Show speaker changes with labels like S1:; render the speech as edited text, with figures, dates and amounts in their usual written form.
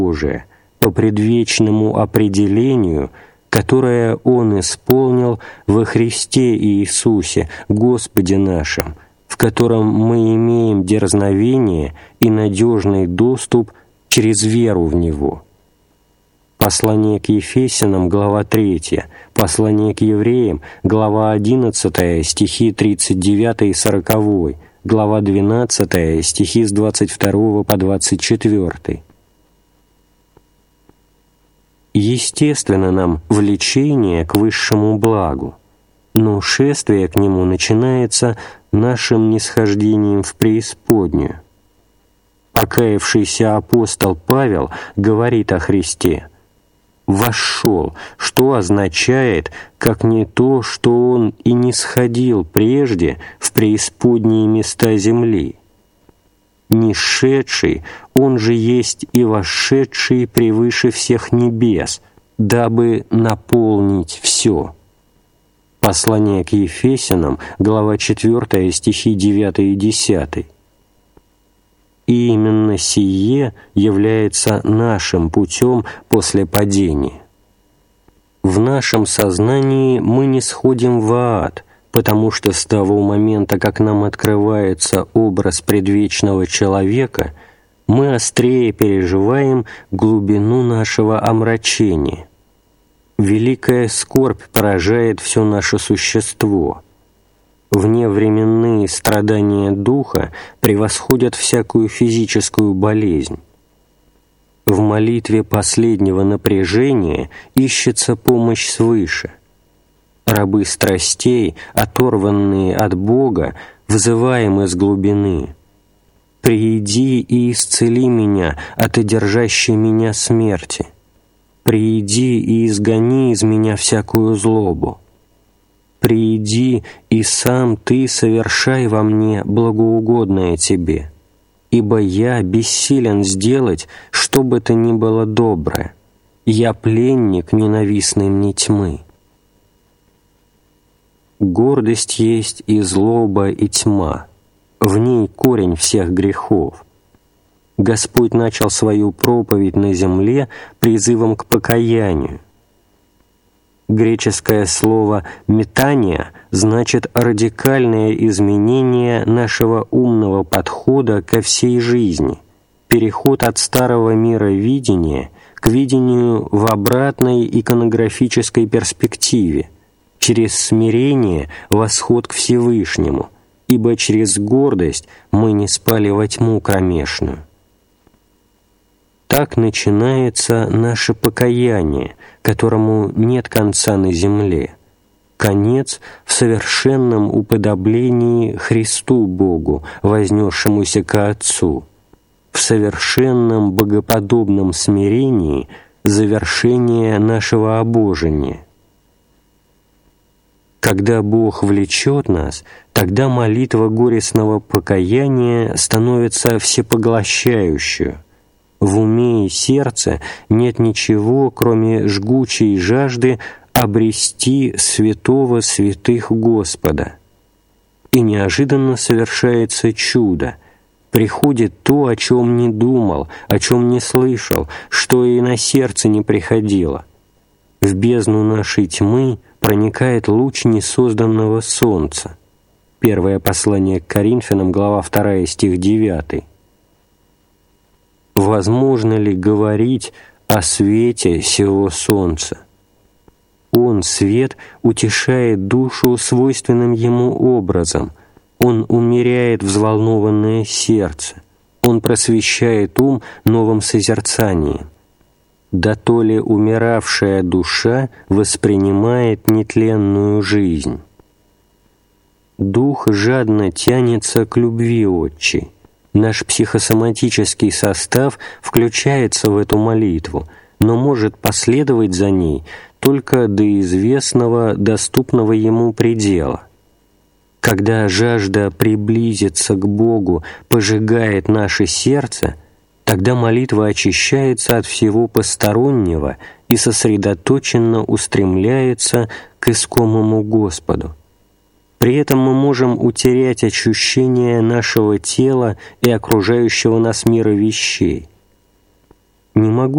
S1: Божия по предвечному определению, которое Он исполнил во Христе Иисусе, Господе нашим, в котором мы имеем дерзновение и надежный доступ через веру в Него. Послание к Ефесянам, глава 3, послание к Евреям, глава 11, стихи 39 и 40, глава 12, стихи с 22 по 24. Естественно нам влечение к высшему благу, но шествие к нему начинается нашим нисхождением в преисподнюю. Покаявшийся апостол Павел говорит о Христе: «Вошел», что означает, как не то, что он и не сходил прежде в преисподние места земли. Нисшедший, он же есть и вошедший превыше всех небес, дабы наполнить все. Послание к Ефесянам, глава 4, стихи 9 и 10. И именно сие является нашим путем после падения. В нашем сознании мы не сходим в ад, потому что с того момента, как нам открывается образ предвечного человека, мы острее переживаем глубину нашего омрачения. Великая скорбь поражает все наше существо. Вневременные страдания духа превосходят всякую физическую болезнь. В молитве последнего напряжения ищется помощь свыше. Рабы страстей, оторванные от Бога, взываем из глубины: «Прииди и исцели меня от одержащей меня смерти. Прииди и изгони из меня всякую злобу. Прииди и сам Ты совершай во мне благоугодное Тебе, ибо я бессилен сделать, что бы то ни было доброе. Я пленник ненавистной мне тьмы». Гордость есть и злоба, и тьма. В ней корень всех грехов. Господь начал свою проповедь на земле призывом к покаянию. Греческое слово «метания» значит радикальное изменение нашего умного подхода ко всей жизни, переход от старого мира видения к видению в обратной иконографической перспективе, через смирение восход к Всевышнему, ибо через гордость мы не спали во тьму кромешную. Так начинается наше покаяние, которому нет конца на земле, конец в совершенном уподоблении Христу Богу, вознесшемуся ко Отцу, в совершенном богоподобном смирении завершение нашего обожения. Когда Бог влечет нас, тогда молитва горестного покаяния становится всепоглощающей. В уме и сердце нет ничего, кроме жгучей жажды обрести святого святых Господа. И неожиданно совершается чудо. Приходит то, о чем не думал, о чем не слышал, что и на сердце не приходило. В бездну нашей тьмы проникает луч несозданного солнца. Первое послание к Коринфянам, глава 2, стих 9. Возможно ли говорить о свете сего солнца? Он, свет, утешает душу свойственным ему образом. Он умеряет взволнованное сердце. Он просвещает ум новым созерцанием. Да то ли умиравшая душа воспринимает нетленную жизнь. Дух жадно тянется к любви Отчей. Наш психосоматический состав включается в эту молитву, но может последовать за ней только до известного, доступного ему предела. Когда жажда приблизиться к Богу пожигает наше сердце, тогда молитва очищается от всего постороннего и сосредоточенно устремляется к искомому Господу. При этом мы можем утерять ощущение нашего тела и окружающего нас мира вещей. Не могу